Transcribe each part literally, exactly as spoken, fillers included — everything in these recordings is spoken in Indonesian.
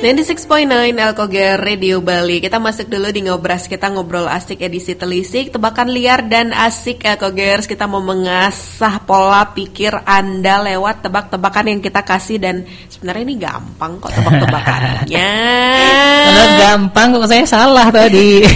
sembilan puluh enam koma sembilan Elkoger Radio Bali. Kita masuk dulu di Ngobras, kita ngobrol asik edisi telisik, tebakan liar dan asik Elkogers. Kita mau mengasah pola pikir Anda lewat tebak-tebakan yang kita kasih, dan sebenarnya ini gampang kok tebak-tebakannya. Kalau gampang kok saya salah tadi.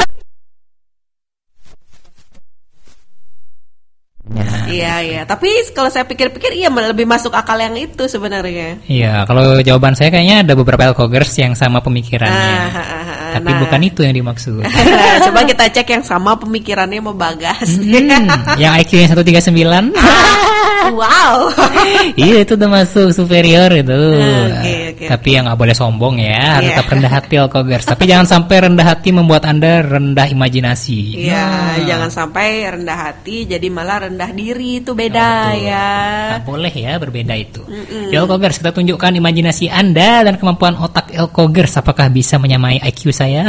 Iya iya, tapi kalau saya pikir-pikir iya lebih masuk akal yang itu sebenarnya. Iya, kalau jawaban saya kayaknya ada beberapa Elkogers yang sama pemikirannya. Ah, ah, ah, tapi nah. bukan itu yang dimaksud. Coba kita cek yang sama pemikirannya sama Bagas. Hmm, yang I Q-nya seratus tiga puluh sembilan. Wow. Iya, itu udah masuk superior itu. Okay, okay, tapi yang nggak boleh sombong ya, harus yeah. tetap rendah hati Elkogers. Tapi jangan sampai rendah hati membuat Anda rendah imajinasi. Iya, nah. jangan sampai rendah hati jadi malah rendah diri, itu beda. Oh, ya. Tak boleh ya berbeda itu. Mm-mm. Elkogers, kita tunjukkan imajinasi Anda dan kemampuan otak Elkogers. Apakah bisa menyamai I Q saya?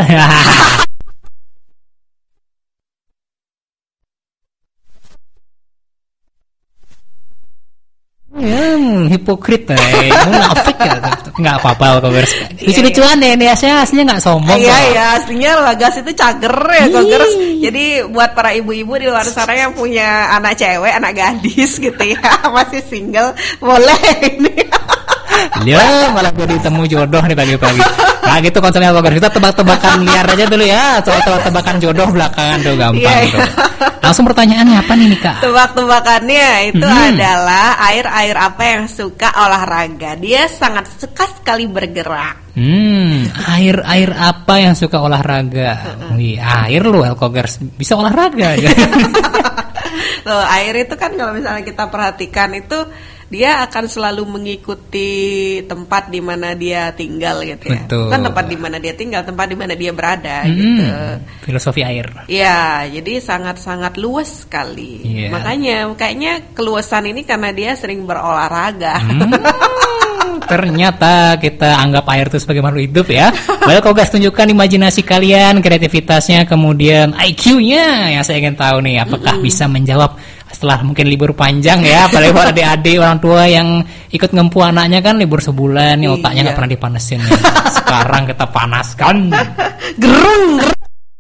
Hmm, hipokrit, eh. Munafik ya. Nggak apa-apa Elkogers. Lucu-lucuan deh, ini aslinya nggak sombong. Iya iya, aslinya Bagas itu cager ya Elkogers. Jadi buat para ibu-ibu di luar sana yang punya anak cewek, anak gadis gitu ya, masih single, boleh ini. Ya, malah gue ditemu jodoh nih pagi-pagi. Nah gitu konsepnya Elkogers. Kita tebak-tebakan liar aja dulu ya. Soal tebak-tebakan jodoh belakangan tuh gampang yeah, tuh. Langsung pertanyaannya apa nih Kak? Tebak-tebakannya itu hmm. adalah air-air apa yang suka olahraga. Dia sangat suka sekali bergerak. Hmm, air-air apa yang suka olahraga? Uh-uh. Wih, air lu Elkogers bisa olahraga. Loh, air itu kan kalau misalnya kita perhatikan itu dia akan selalu mengikuti tempat di mana dia tinggal gitu ya. Betul. Bukan tempat di mana dia tinggal, tempat di mana dia berada hmm, gitu. Filosofi air. Ya, jadi sangat-sangat luas sekali. Yeah. Makanya kayaknya keluasan ini karena dia sering berolahraga. Hmm, ternyata kita anggap air itu sebagai makhluk hidup ya. Baik, Elkogers, tunjukkan imajinasi kalian, kreativitasnya, kemudian I Q-nya yang saya ingin tahu nih, apakah mm-hmm. bisa menjawab setelah mungkin libur panjang ya, apalagi buat adik-adik orang tua yang ikut ngempu anaknya kan libur sebulan nih, otaknya nggak iya. pernah dipanesin ya. Sekarang kita panaskan. Gerung gerung.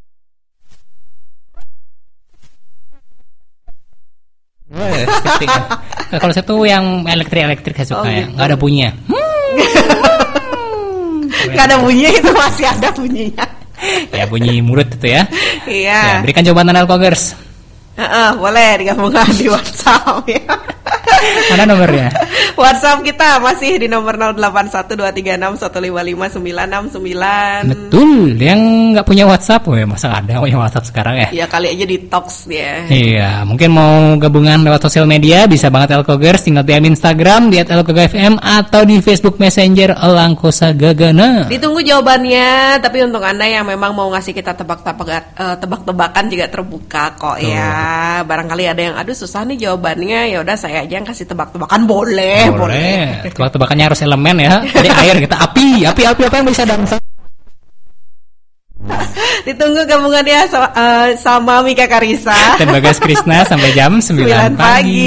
Nah, kalau saya tuh yang elektrik-elektrik saya suka oh, ya, nggak gitu. Ada bunyinya. Nggak ada bunyinya, itu masih ada bunyinya. Ya bunyi mulut itu ya. Iya. Ya, berikan jawaban Elkogers. Uh, boleh digabungkan di WhatsApp ya. Mana nomornya? WhatsApp kita masih di nomor nol delapan satu dua tiga enam satu lima lima sembilan enam sembilan. Betul, yang nggak punya WhatsApp, oh ya masa ada punya WhatsApp sekarang ya? Iya kali aja di Talks dia. Iya, mungkin mau gabungan lewat sosial media bisa banget Elkogers, tinggal D M Instagram di et elkoga f m atau di Facebook Messenger Elangkosa Gagana. Ditunggu jawabannya, tapi untuk Anda yang memang mau ngasih kita tebak-tebakan, uh, tebak-tebakan juga terbuka kok. Tuh. Ya. Barangkali ada yang aduh susah nih jawabannya, ya udah saya aja yang kasih tebak-tebakan, boleh, boleh. boleh. Tebak-tebakannya harus elemen ya. Jadi air kita api, api api apa yang bisa dampak. Ditunggu gabungannya sama, uh, sama Mika Karisa dan Bagas Krisna sampai jam sembilan pagi.